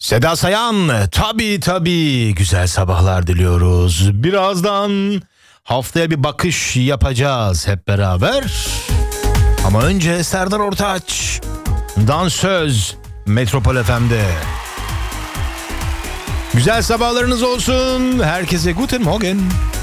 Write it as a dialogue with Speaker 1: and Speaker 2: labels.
Speaker 1: Seda Sayan, tabii güzel sabahlar diliyoruz. Birazdan haftaya bir bakış yapacağız hep beraber. Ama önce Serdar Ortaç, Dansöz, Metropol FM'de. Güzel sabahlarınız olsun. Herkese guten Morgen.